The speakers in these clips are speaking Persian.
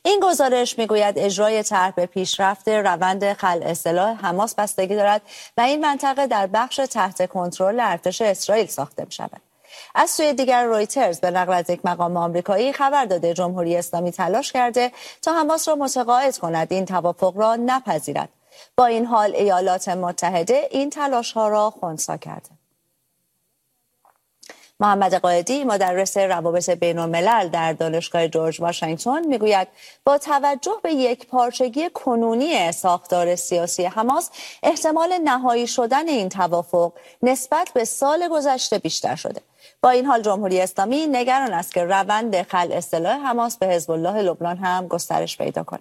این گزارش میگوید اجرای طرح به پیشرفت روند خلع سلاح حماس بستگی دارد و این منطقه در بخش تحت کنترل ارتش اسرائیل ساخته می‌شود. از سوی دیگر رویترز به نقل از یک مقام آمریکایی خبر داده جمهوری اسلامی تلاش کرده تا حماس را متقاعد کند این توافق را نپذیرد. با این حال ایالات متحده این تلاش‌ها را خنثی کرده. محمد قائدی مدرس روابط بین‌الملل در دانشگاه جورج واشنگتن میگوید با توجه به یکپارچگی کنونی ساختار سیاسی حماس احتمال نهایی شدن این توافق نسبت به سال گذشته بیشتر شده. با این حال جمهوری اسلامی نگران است که روند خلع سلاح حماس به حزب الله لبنان هم گسترش پیدا کند.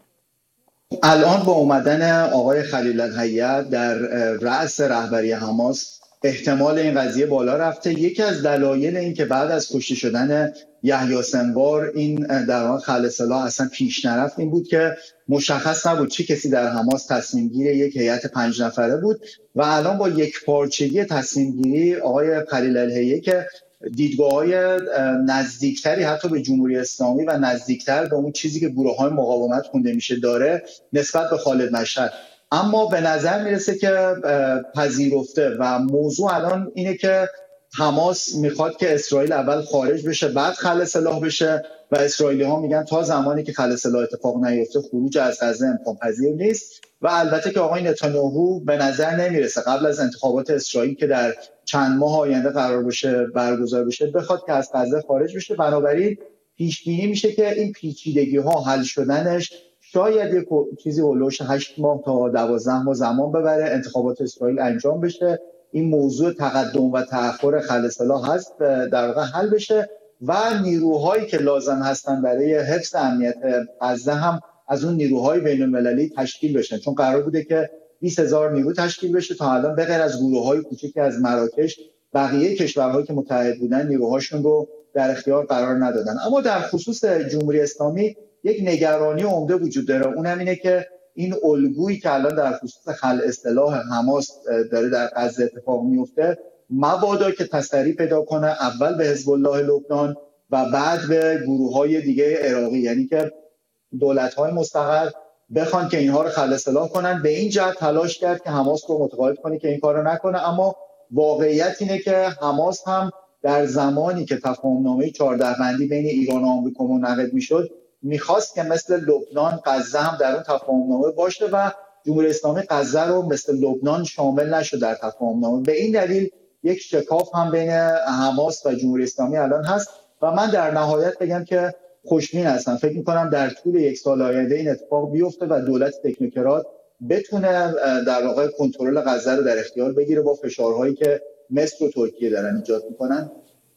الان با اومدن آقای خلیل الحیه در رأس رهبری حماس احتمال این قضیه بالا رفته. یکی از دلایل این که بعد از کشته شدن یحیی سنوار این در واقع خلع سلاح اصلا پیش نرفت این بود که مشخص نبود چه کسی در حماس تصمیم گیر یک هیئت 5 نفره بود و الان با یک پارچگی تصمیم گیری آقای خلیل الحیه که دیدگاه‌های نزدیکتری حتی به جمهوری اسلامی و نزدیکتر به اون چیزی که گروه‌های مقاومت خونده میشه داره نسبت به خالد مشهد، اما به نظر میرسه که پذیرفته و موضوع الان اینه که حماس میخواد که اسرائیل اول خارج بشه بعد خلع سلاح بشه و اسرائیلی‌ها میگن تا زمانی که خلع سلاح اتفاق نیفته خروج از غزه امکان پذیر نیست. و البته که آقای نتانیاهو به نظر نمیرسه قبل از انتخابات اسرائیل که در چند ماه آینده قرار باشه برگزار بشه بخواد که از غزه خارج بشه. بنابراین پیش بینی میشه که این پیچیدگی‌ها حل شدنش شاید یک چیزی هولوش 8 ماه تا 12 ماه زمان ببره، انتخابات اسرائیل انجام بشه، این موضوع تقدم و تأخر خلع سلاح هست در واقع حل بشه و نیروهایی که لازم هستن برای حفظ امنیت غزه هم از اون نیروهای بین‌المللی تشکیل بشن، چون قرار بوده که 20,000 نیرو تشکیل بشه. تا الان به غیر از گروه‌های کوچیکی از مراکش بقیه کشورهایی که متحد بودن نیروهاشون رو در اختیار قرار ندادن. اما در خصوص جمهوری اسلامی یک نگرانی عمده وجود داره، اونم اینه که این الگویی که الان در خصوص خلع سلاح حماس داره در غزه اتفاق میفته مبادا که تسری پیدا کنه اول به حزب الله لبنان و بعد به گروه‌های دیگه عراقی، یعنی که دولت‌های مستقل بخوان که اینها رو خلع سلاح کنن. به این جهت تلاش کرد که حماس رو متقاعد کنه که این کارو نکنه، اما واقعیت اینه که حماس هم در زمانی که تفاهم‌نامه 14 بندی بین ایران و آمریکا منعقد میشد میخواست که مثل لبنان غزه هم در اون تفاهم‌نامه باشه و جمهوری اسلامی غزه رو مثل لبنان شامل نشد در تفاهم‌نامه. به این دلیل یک شکاف هم بین حماس و جمهوری اسلامی الان هست و من در نهایت بگم که خوشبین هستم. فکر می‌کنم در طول یک سال آینده این اتفاق بیفته و دولت تکنوکرات بتونه در واقع کنترل غزه رو در اختیار بگیره با فشارهایی که مصر و ترکیه دارن ایجاد می‌کنن.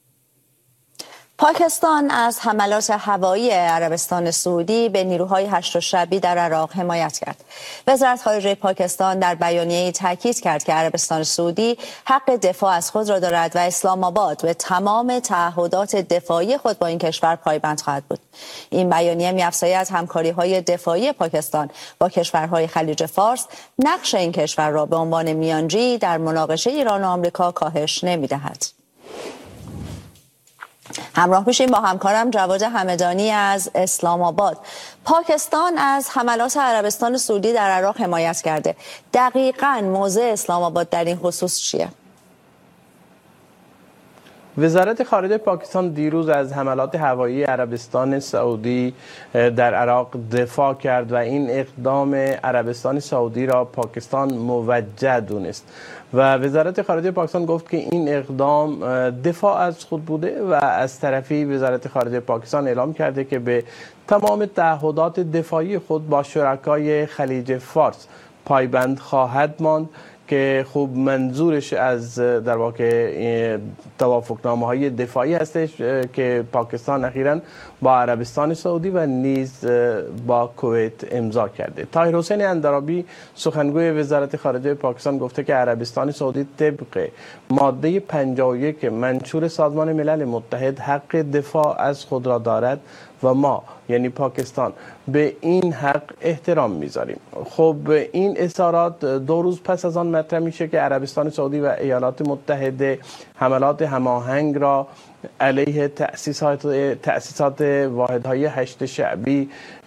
پاکستان از حملات هوایی عربستان سعودی به نیروهای هشت شبی در عراق حمایت کرد. وزارت خارجه پاکستان در بیانیه‌ای تاکید کرد که عربستان سعودی حق دفاع از خود را دارد و اسلام آباد به تمام تعهدات دفاعی خود با این کشور پایبند خواهد بود. این بیانیه می‌افزاید همکاری‌های دفاعی پاکستان با کشورهای خلیج فارس نقش این کشور را به عنوان میانجی در مناقشه ایران و آمریکا کاهش نمی‌دهد. همراه میشیم با همکارم جواد همدانی از اسلام آباد. پاکستان از حملات عربستان سعودی در عراق حمایت کرده. دقیقاً موضع اسلام آباد در این خصوص چیه؟ وزارت خارجه پاکستان دیروز از حملات هوایی عربستان سعودی در عراق دفاع کرد و این اقدام عربستان سعودی را پاکستان موجه دونست و وزارت خارجه پاکستان گفت که این اقدام دفاع از خود بوده و از طرفی وزارت خارجه پاکستان اعلام کرده که به تمام تعهدات دفاعی خود با شرکای خلیج فارس پایبند خواهد ماند که خوب منظورش از در واقع توافقنامه‌های دفاعی هستش که پاکستان اخیراً با عربستان سعودی و نیز با کویت امضا کرده. طاهر حسین اندرابی سخنگوی وزارت خارجه پاکستان گفته که عربستان سعودی طبق ماده 51 منشور سازمان ملل متحد حق دفاع از خود را دارد و ما یعنی پاکستان به این حق احترام میذاریم. خب این اظهارات 2 روز پس از آن مطرح میشه که عربستان سعودی و ایالات متحده حملات هماهنگ را علیه تأسیسات واحدهای هشت شعبی